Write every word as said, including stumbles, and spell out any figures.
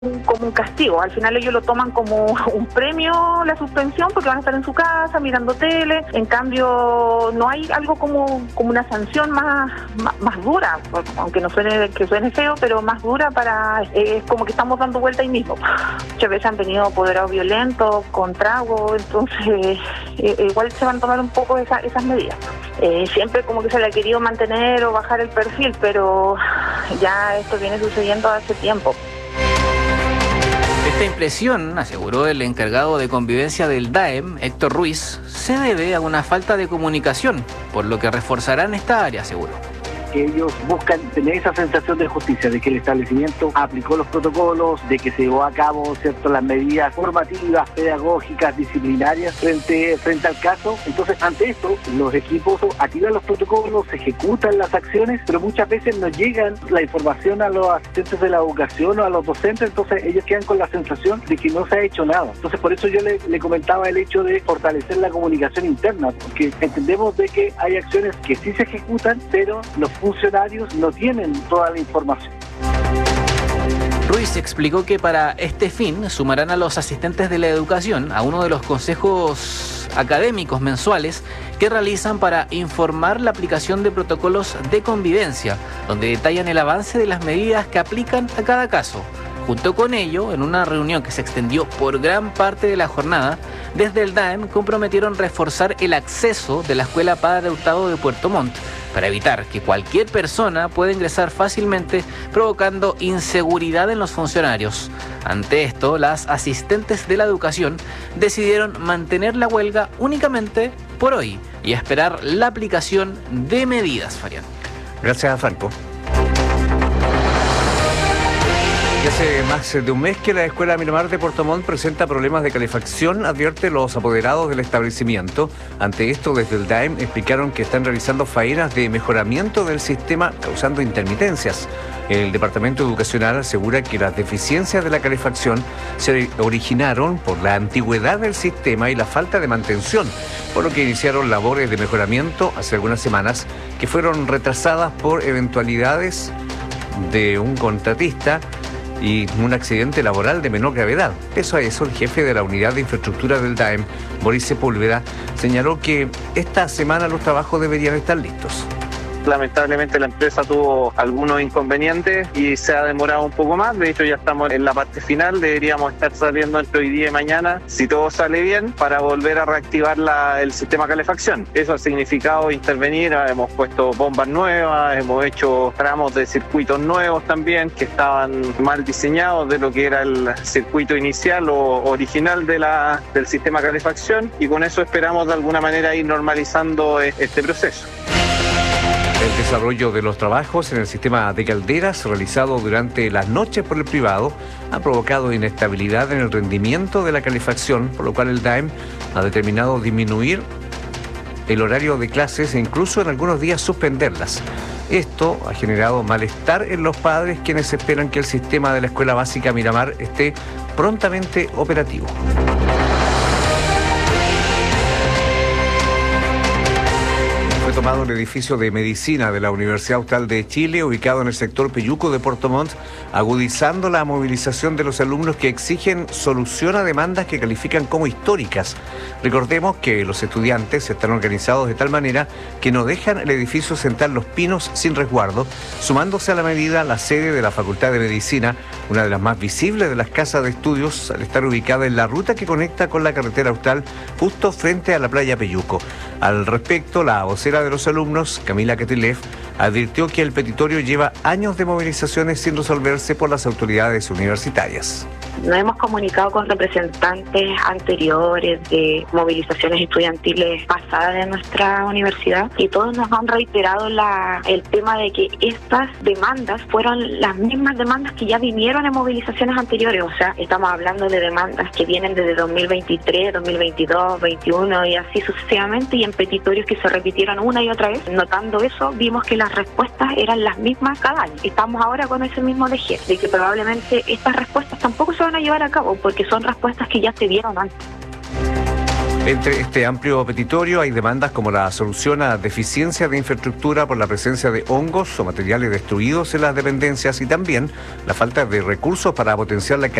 como un castigo. Al final ellos lo toman como un premio, la suspensión, porque van a estar en su casa mirando tele. En cambio, no hay algo como, como una sanción más, más, más dura, aunque no suene que suene feo, pero más dura para... Es eh, como que estamos dando vuelta ahí mismo. Muchas veces han venido apoderados violentos, con trago, entonces eh, igual se van a tomar un poco esa, esas medidas. Eh, siempre como que se le ha querido mantener o bajar el perfil, pero ya esto viene sucediendo hace tiempo. Esta impresión, aseguró el encargado de convivencia del D A E M, Héctor Ruiz, se debe a una falta de comunicación, por lo que reforzarán esta área, aseguró. Que ellos buscan tener esa sensación de justicia, de que el establecimiento aplicó los protocolos, de que se llevó a cabo, ¿cierto?, las medidas formativas, pedagógicas, disciplinarias frente, frente al caso. Entonces, ante esto, los equipos activan los protocolos, ejecutan las acciones, pero muchas veces no llegan la información a los asistentes de la educación o a los docentes, entonces ellos quedan con la sensación de que no se ha hecho nada. Entonces, por eso yo le, le comentaba el hecho de fortalecer la comunicación interna, porque entendemos de que hay acciones que sí se ejecutan, pero los funcionarios no tienen toda la información. Ruiz explicó que para este fin sumarán a los asistentes de la educación a uno de los consejos académicos mensuales que realizan para informar la aplicación de protocolos de convivencia, donde detallan el avance de las medidas que aplican a cada caso. Junto con ello, en una reunión que se extendió por gran parte de la jornada, desde el D A E M comprometieron reforzar el acceso de la Escuela Padre Hurtado de Puerto Montt para evitar que cualquier persona pueda ingresar fácilmente, provocando inseguridad en los funcionarios. Ante esto, las asistentes de la educación decidieron mantener la huelga únicamente por hoy y esperar la aplicación de medidas, Farian. Gracias, Franco. Y hace más de un mes que la Escuela Miramar de Puerto Montt presenta problemas de calefacción, advierte los apoderados del establecimiento. Ante esto, desde el D A E M explicaron que están realizando faenas de mejoramiento del sistema, causando intermitencias. El Departamento Educacional asegura que las deficiencias de la calefacción se originaron por la antigüedad del sistema y la falta de mantención, por lo que iniciaron labores de mejoramiento hace algunas semanas que fueron retrasadas por eventualidades de un contratista y un accidente laboral de menor gravedad. Eso a eso, el jefe de la unidad de infraestructura del D A E M, Boris Sepúlveda, señaló que esta semana los trabajos deberían estar listos. Lamentablemente la empresa tuvo algunos inconvenientes y se ha demorado un poco más. De hecho, ya estamos en la parte final. Deberíamos estar saliendo entre hoy día y mañana, si todo sale bien, para volver a reactivar la, el sistema de calefacción. Eso ha significado intervenir. Hemos puesto bombas nuevas, hemos hecho tramos de circuitos nuevos también que estaban mal diseñados de lo que era el circuito inicial o original de la, del sistema de calefacción, y con eso esperamos de alguna manera ir normalizando este proceso. El desarrollo de los trabajos en el sistema de calderas realizado durante las noches por el privado ha provocado inestabilidad en el rendimiento de la calefacción, por lo cual el D A E M ha determinado disminuir el horario de clases e incluso en algunos días suspenderlas. Esto ha generado malestar en los padres, quienes esperan que el sistema de la Escuela Básica Miramar esté prontamente operativo. Fue tomado el edificio de medicina de la Universidad Austral de Chile, ubicado en el sector Peyuco de Puerto Montt, agudizando la movilización de los alumnos que exigen solución a demandas que califican como históricas. Recordemos que los estudiantes están organizados de tal manera que no dejan el edificio sentar los pinos sin resguardo, sumándose a la medida la sede de la Facultad de Medicina, una de las más visibles de las casas de estudios, al estar ubicada en la ruta que conecta con la carretera austral, justo frente a la playa Peyuco. Al respecto, la vocera de los alumnos, Camila Ketilev, advirtió que el petitorio lleva años de movilizaciones sin resolverse por las autoridades universitarias. Nos hemos comunicado con representantes anteriores de movilizaciones estudiantiles pasadas de nuestra universidad y todos nos han reiterado la, el tema de que estas demandas fueron las mismas demandas que ya vinieron en movilizaciones anteriores. O sea, estamos hablando de demandas que vienen desde dos mil veintitrés, dos mil veintidós, dos mil veintiuno y así sucesivamente, y en petitorios que se repitieron una y otra vez. Notando eso, vimos que las respuestas eran las mismas cada año. Estamos ahora con ese mismo deje, de que probablemente estas respuestas tampoco se van a llevar a cabo porque son respuestas que ya se dieron antes. Entre este amplio petitorio hay demandas como la solución a deficiencia de infraestructura por la presencia de hongos o materiales destruidos en las dependencias y también la falta de recursos para potenciar la